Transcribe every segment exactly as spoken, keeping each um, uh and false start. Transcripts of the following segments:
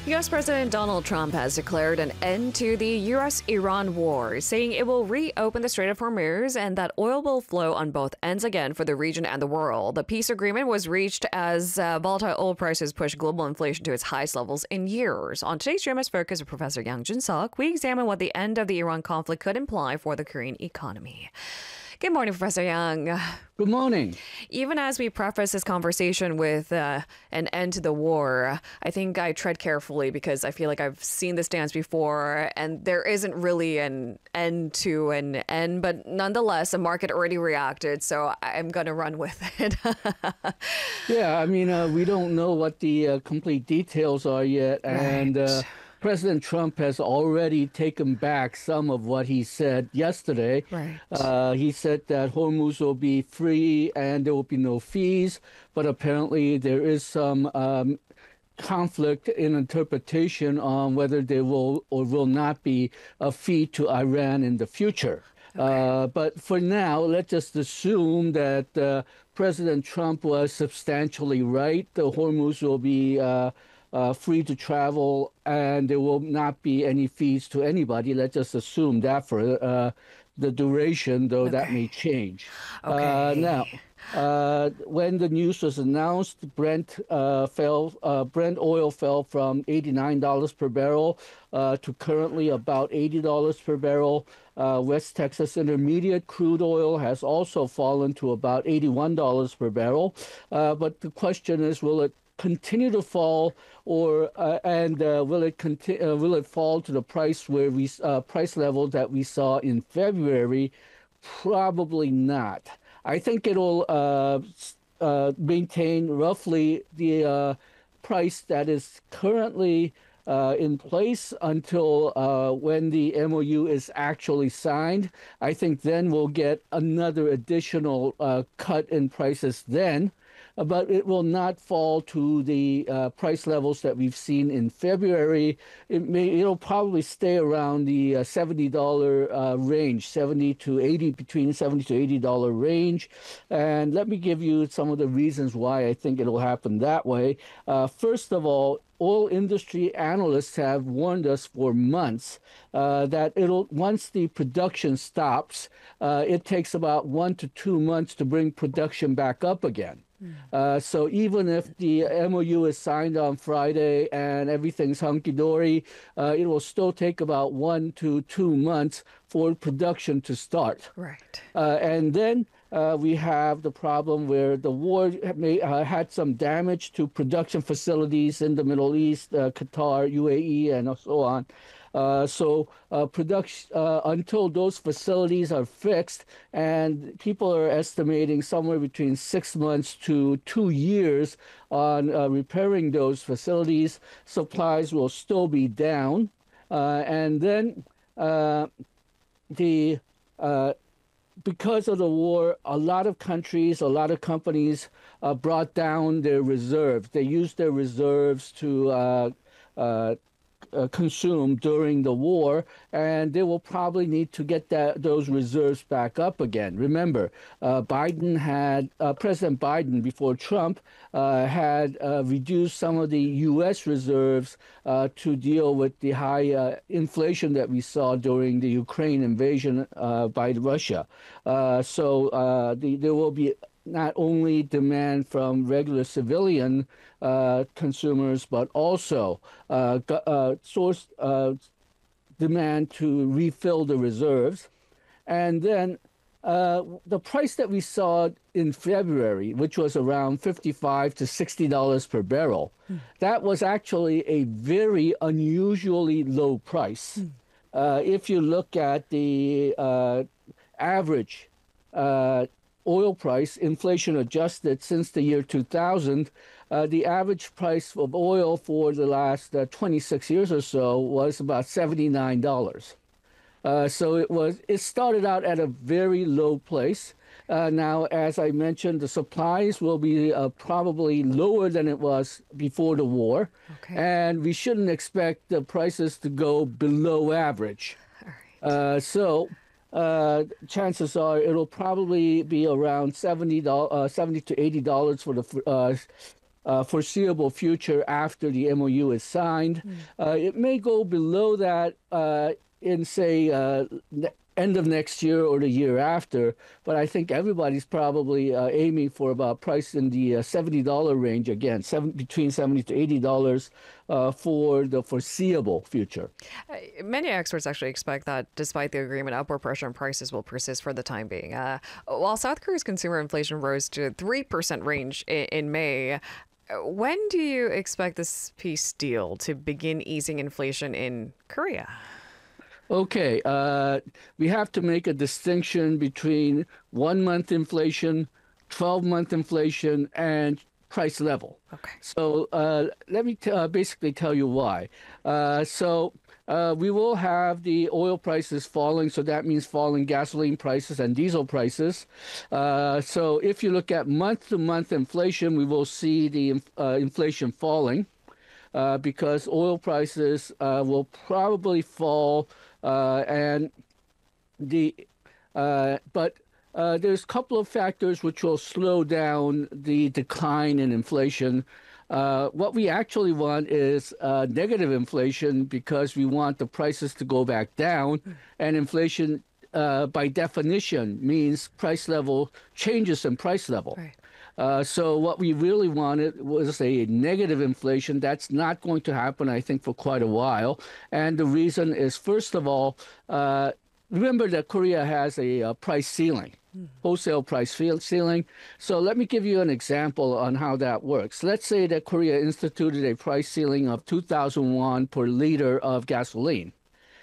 U S. President Donald Trump has declared an end to the U S Iran war, saying it will reopen the Strait of Hormuz and that oil will flow on both ends again for the region and the world. The peace agreement was reached as uh, volatile oil prices push global inflation to its highest levels in years. On today's J M S Focus with Professor Yang Jun-Seok, we examine what the end of the Iran conflict could imply for the Korean economy. Good morning, Professor Yang. Good morning. Even as we preface this conversation with uh, an end to the war, I think I tread carefully because I feel like I've seen this dance before and there isn't really an end to an end. But nonetheless, the market already reacted, so I'm going to run with it. Yeah, I mean, uh, we don't know what the uh, complete details are yet. And Right. uh, President Trump has already taken back some of what he said yesterday. Right. Uh, he said that Hormuz will be free and there will be no fees, but apparently there is some um, conflict in interpretation on whether there will or will not be a fee to Iran in the future. Okay. Uh, but for now, let's just assume that uh, President Trump was substantially right. The Hormuz will be uh, Uh, free to travel, and there will not be any fees to anybody. Let's just assume that for uh, the duration, though Okay. that may change. Okay. Uh, now, uh, when the news was announced, Brent uh, fell. Uh, Brent oil fell from eighty-nine dollars per barrel uh, to currently about eighty dollars per barrel. Uh, West Texas Intermediate crude oil has also fallen to about eighty-one dollars per barrel. Uh, but the question is, will it continue to fall, or uh, and uh, will it conti- uh, will it fall to the price where we uh, price level that we saw in February? Probably not. I think it'll uh, uh, maintain roughly the uh, price that is currently uh, in place until uh, when the M O U is actually signed. I think then we'll get another additional uh, cut in prices then. Uh, but it will not fall to the uh, price levels that we've seen in February. It may, it'll probably stay around the uh, seventy dollars uh, range, seventy to eighty, between seventy to eighty dollars range. And let me give you some of the reasons why I think it'll happen that way. Uh, first of all, oil industry analysts have warned us for months uh, that it'll once the production stops, uh, it takes about one to two months to bring production back up again. Uh, so even if the M O U is signed on Friday and everything's hunky-dory, uh, it will still take about one to two months for production to start. Right. Uh, and then uh, we have the problem where the war may, uh, had some damage to production facilities in the Middle East, uh, Qatar, U A E, and so on. Uh, so uh, production uh, until those facilities are fixed, and people are estimating somewhere between six months to two years on uh, repairing those facilities, supplies will still be down, uh, and then uh, the uh, because of the war, a lot of countries, a lot of companies uh, brought down their reserves. They used their reserves to uh, uh, Uh, consumed during the war, and they will probably need to get that those reserves back up again. Remember, uh, Biden had uh, President Biden before Trump uh, had uh, reduced some of the U S reserves uh, to deal with the high uh, inflation that we saw during the Ukraine invasion uh, by Russia. Uh, so uh, the, there will be not only demand from regular civilian uh, consumers, but also uh, uh, source uh, demand to refill the reserves. And then uh, the price that we saw in February, which was around fifty-five to sixty dollars per barrel, mm. that was actually a very unusually low price. Mm. Uh, if you look at the uh, average uh, oil price, inflation adjusted since the year two thousand, uh, the average price of oil for the last uh, twenty-six years or so was about seventy-nine dollars. Uh, so it was. It started out at a very low place. Uh, now, as I mentioned, the supplies will be uh, probably lower than it was before the war, Okay. and we shouldn't expect the prices to go below average. All right. Uh, so. Uh, chances are it'll probably be around seventy dollars, uh, seventy to eighty dollars for the uh, uh, foreseeable future after the M O U is signed. Mm. Uh, it may go below that uh, in, say, uh, end of next year or the year after, but I think everybody's probably uh, aiming for about price in the uh, seventy dollars range again, seven, between seventy to eighty dollars uh, for the foreseeable future. Uh, many experts actually expect that despite the agreement, upward pressure on prices will persist for the time being. Uh, while South Korea's consumer inflation rose to three percent range in, in May, when do you expect this peace deal to begin easing inflation in Korea? Okay, uh, we have to make a distinction between one-month inflation, twelve-month inflation, and price level. Okay. So uh, let me t- uh, basically tell you why. Uh, so uh, we will have the oil prices falling, so that means falling gasoline prices and diesel prices. Uh, so if you look at month-to-month inflation, we will see the uh, inflation falling uh, because oil prices uh, will probably fall. Uh, and the uh, but uh, there's a couple of factors which will slow down the decline in inflation. Uh, what we actually want is uh, negative inflation because we want the prices to go back down, and inflation uh, by definition means price level changes in price level. Right. Uh, so what we really wanted was a negative inflation. That's not going to happen, I think, for quite a while. And the reason is, first of all, uh, remember that Korea has a, a price ceiling, mm. wholesale price ceiling. So let me give you an example on how that works. Let's say that Korea instituted a price ceiling of two thousand won per liter of gasoline.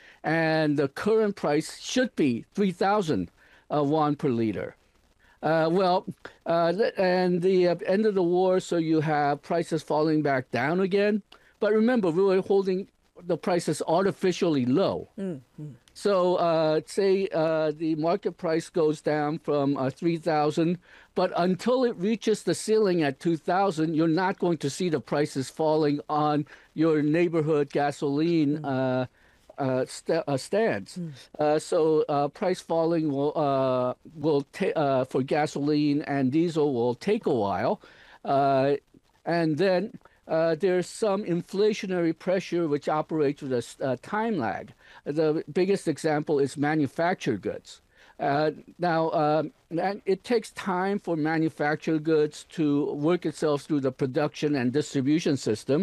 And the current price should be three thousand uh, won per liter. Uh, well, uh, and the uh, end of the war, so you have prices falling back down again. But remember, we were holding the prices artificially low. Mm-hmm. So uh, say uh, the market price goes down from uh, three thousand, but until it reaches the ceiling at two thousand, you're not going to see the prices falling on your neighborhood gasoline mm. uh, Uh, st- uh, stands. Mm. Uh, so uh, price falling will uh, will ta- uh, for gasoline and diesel will take a while, uh, and then uh, there's some inflationary pressure which operates with a uh, time lag. The biggest example is manufactured goods. Uh, now, um, it takes time for manufactured goods to work itself through the production and distribution system.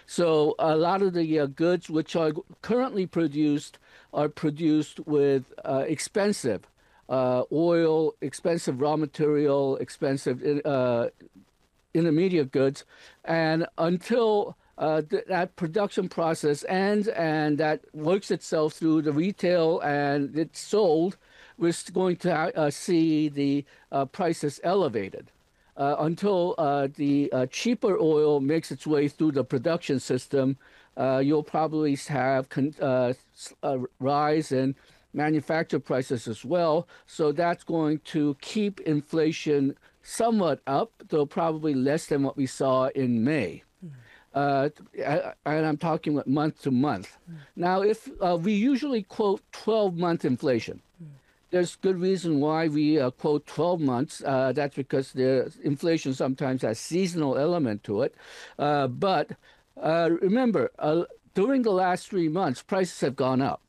So a lot of the uh, goods which are currently produced are produced with uh, expensive uh, oil, expensive raw material, expensive uh, intermediate goods. And until uh, th- that production process ends and that works itself through the retail and it's sold, we're going to uh, see the uh, prices elevated uh, until uh, the uh, cheaper oil makes its way through the production system. Uh, you'll probably have con- uh, a rise in manufactured prices as well. So that's going to keep inflation somewhat up, though probably less than what we saw in May. Uh, and I'm talking about month to month. Mm. Now, if uh, we usually quote twelve-month inflation, mm. there's good reason why we uh, quote twelve months. Uh, that's because the inflation sometimes has seasonal element to it. Uh, but uh, remember, uh, during the last three months, prices have gone up.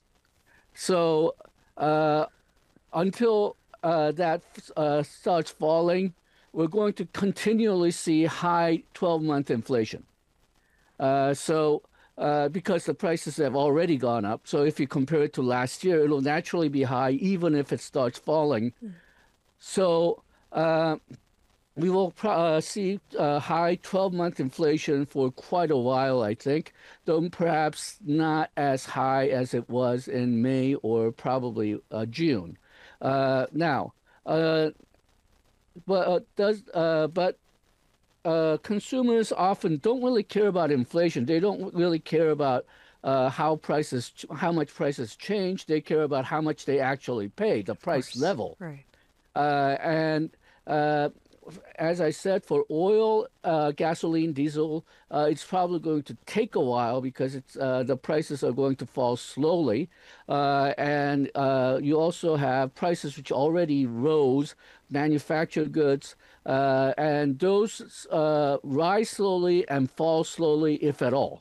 So uh, until uh, that uh, starts falling, we're going to continually see high twelve-month inflation. Uh, so uh, because the prices have already gone up, so if you compare it to last year, it'll naturally be high even if it starts falling. Mm. So uh, we will pro- uh, see uh, high twelve-month inflation for quite a while, I think, though perhaps not as high as it was in May or probably uh, June. Uh, now, uh, but uh, does uh, but uh, consumers often don't really care about inflation. They don't really care about uh, how prices, how much prices change. They care about how much they actually pay, the price level. Right. Uh, and uh, as I said, for oil, uh, gasoline, diesel, uh, it's probably going to take a while because it's uh, the prices are going to fall slowly, uh, and uh, you also have prices which already rose, manufactured goods, uh, and those uh, rise slowly and fall slowly, if at all.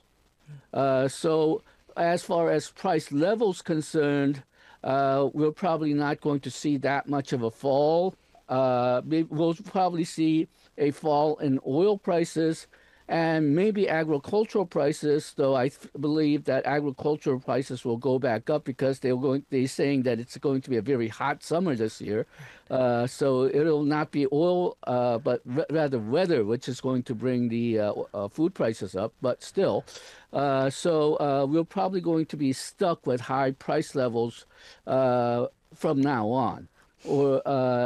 Uh, so, as far as price levels concerned, uh, we're probably not going to see that much of a fall. Uh, we'll probably see a fall in oil prices and maybe agricultural prices, though I th- believe that agricultural prices will go back up because they're going. They're saying that it's going to be a very hot summer this year, uh, so it'll not be oil, uh, but r- rather weather, which is going to bring the uh, uh, food prices up. But still, uh, so uh, we're probably going to be stuck with high price levels uh, from now on, or uh,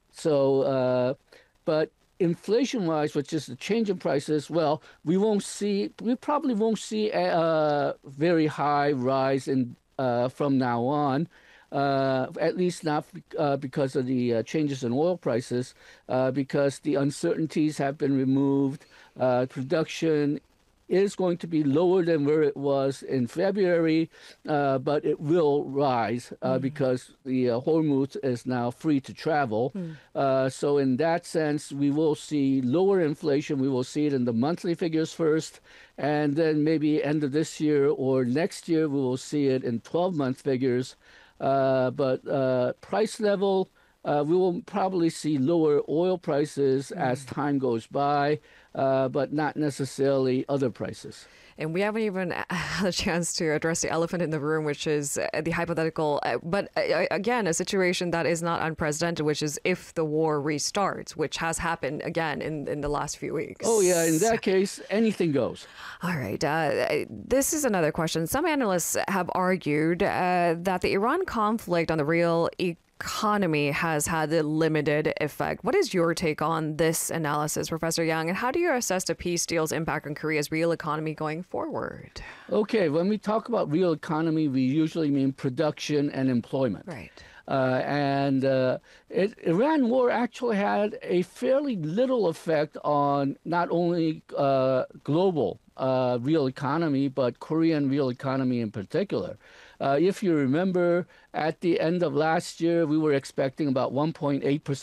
so. Uh, but inflation-wise, which is the change in prices, well, we won't see, we probably won't see a, a very high rise in uh, from now on, uh, at least not uh, because of the uh, changes in oil prices, uh, because the uncertainties have been removed. Uh, production is going to be lower than where it was in February, uh, but it will rise uh, mm. because the uh, Hormuz is now free to travel. Mm. Uh, so in that sense, we will see lower inflation. We will see it in the monthly figures first, and then maybe end of this year or next year, we will see it in twelve-month figures. Uh, but uh, price level, uh, we will probably see lower oil prices mm. as time goes by. Uh, but not necessarily other prices. And we haven't even had a chance to address the elephant in the room, which is the hypothetical, uh, but uh, again, a situation that is not unprecedented, which is if the war restarts, which has happened again in, in the last few weeks. Oh, yeah. In that case, anything goes. All right. Uh, this is another question. Some analysts have argued uh, that the Iran conflict on the real economy economy has had a limited effect. What is your take on this analysis, Professor Yang, and how do you assess the peace deal's impact on Korea's real economy going forward? Okay, when we talk about real economy, we usually mean production and employment. Right. Uh, and uh, it, Iran war actually had a fairly little effect on not only uh, global uh, real economy, but Korean real economy in particular. Uh, if you remember, at the end of last year, we were expecting about one point eight percent